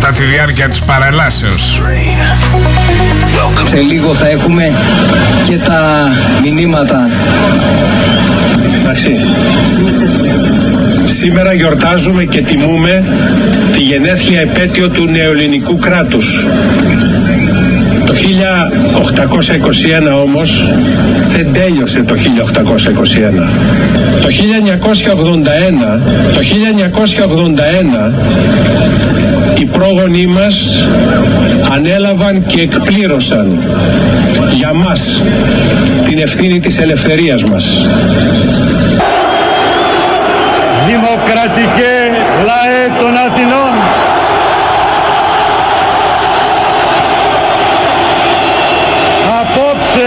κατά τη διάρκεια της παρελάσεως. Σε λίγο θα έχουμε και τα μηνύματα. Εντάξει. Σήμερα γιορτάζουμε και τιμούμε τη γενέθλια επέτειο του νεοελληνικού κράτους. Το 1821 όμως δεν τέλειωσε το 1821. Το 1981 οι πρόγονοί μας ανέλαβαν και εκπλήρωσαν για μας την ευθύνη της ελευθερίας μας. Δημοκρατικέ λαέ των Αθηνών, απόψε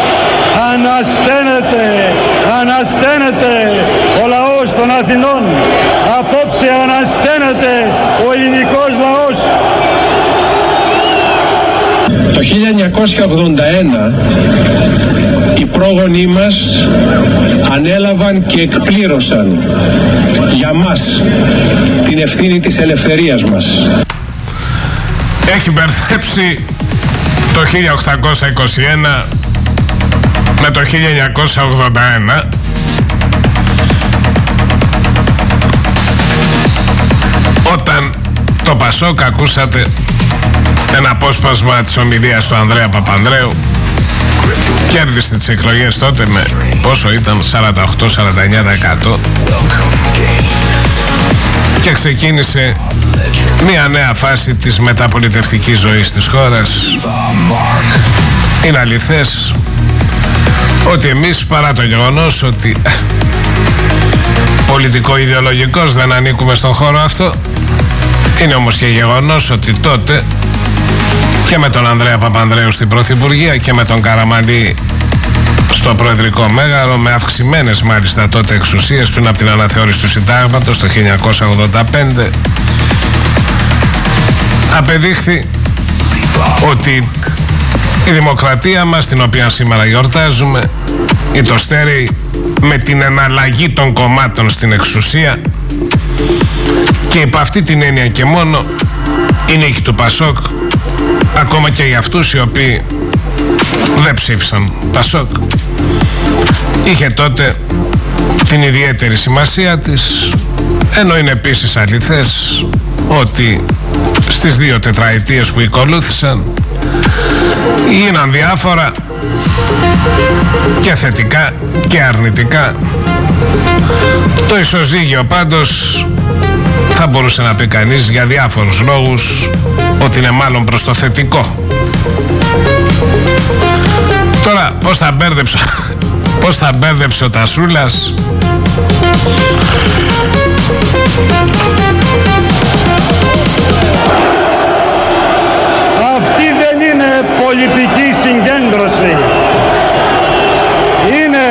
ανασταίνεται ο λαός των Αθηνών, απόψε ανασταίνεται ο ελληνικός λαός. Το 1981 οι πρόγονοί μας ανέλαβαν και εκπλήρωσαν για μας την ευθύνη της ελευθερίας μας. Έχει μπερδέψει το 1821 με το 1981. Όταν το Πασόκ, ακούσατε ένα απόσπασμα της ομιλίας του Ανδρέα Παπανδρέου, κέρδισε τις εκλογές τότε με πόσο ήταν, 48-49%, και ξεκίνησε μια νέα φάση της μεταπολιτευτικής ζωής της χώρας. Είναι αληθές ότι εμείς, παρά το γεγονός ότι πολιτικο-ιδεολογικός δεν ανήκουμε στον χώρο αυτό, είναι όμως και γεγονός ότι τότε και με τον Ανδρέα Παπανδρέου στην Πρωθυπουργία και με τον Καραμανλή στο Προεδρικό Μέγαρο, με αυξημένες μάλιστα τότε εξουσίες πριν από την αναθεώρηση του Συντάγματος το 1985, απεδείχθη ότι η δημοκρατία μας, την οποία σήμερα γιορτάζουμε, ητοστέρει με την εναλλαγή των κομμάτων στην εξουσία, και υπ' αυτή την έννοια και μόνο η νίκη του Πασόκ, ακόμα και για αυτούς οι οποίοι δεν ψήφισαν Πασόκ, είχε τότε την ιδιαίτερη σημασία της, ενώ είναι επίσης αληθές ότι στις 2 τετραετίες που ακολούθησαν γίναν διάφορα και θετικά και αρνητικά. Το ισοζύγιο πάντως θα μπορούσε να πει κανείς για διάφορους λόγους ότι είναι μάλλον προς το θετικό. Τώρα πώς θα μπέρδεψε ο Τασούλας? Αυτή δεν είναι πολιτική συγκέντρωση. Είναι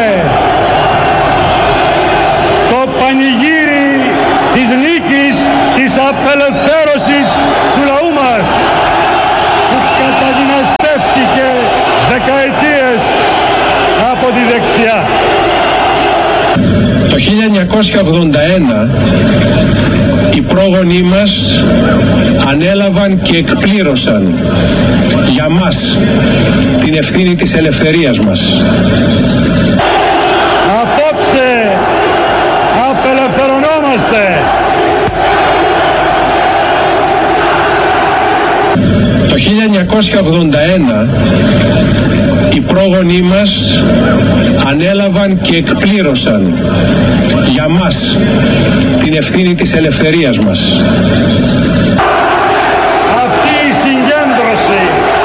το πανηγύρι της νίκης, της απελευθέρωσης του λαού μας, που καταδυναστεύτηκε δεκαετίες από τη δεξιά. Το 1981 οι πρόγονοί μας ανέλαβαν και εκπλήρωσαν για μας την ευθύνη της ελευθερίας μας. Απόψε απελευθερωνόμαστε. Το 1981 οι πρόγονοί μας ανέλαβαν και εκπλήρωσαν για μας την ευθύνη της ελευθερίας μας. Αυτή η συγκέντρωση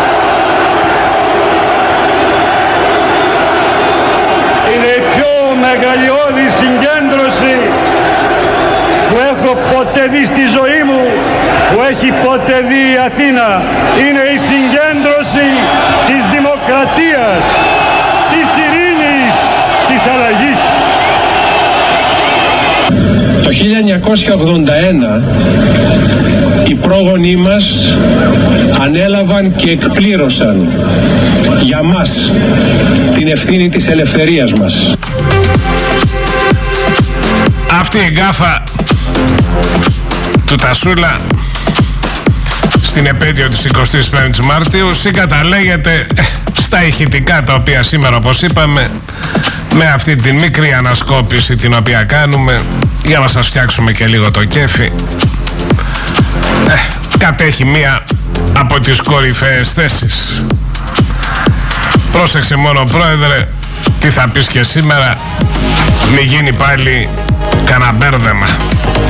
είναι η πιο μεγαλειώδη συγκέντρωση που έχω ποτέ δει στη ζωή μου, που έχει ποτέ δει η Αθήνα. Είναι η συγκέντρωση της δημοκρατίας, της ειρήνης, της αλλαγής. Το 1981 οι πρόγονοί μας ανέλαβαν και εκπλήρωσαν για μας την ευθύνη της ελευθερίας μας. Αυτή η γκάφα του Τασούλα στην επέτειο της 25ης Μαρτίου συγκαταλέγεται στα ηχητικά τα οποία σήμερα, όπως είπαμε, με αυτή τη μικρή ανασκόπηση την οποία κάνουμε για να σας φτιάξουμε και λίγο το κέφι, κατέχει μία από τις κορυφαίες θέσεις. Πρόσεξε μόνο, πρόεδρε, τι θα πεις και σήμερα, μη γίνει πάλι κανένα μπέρδεμα.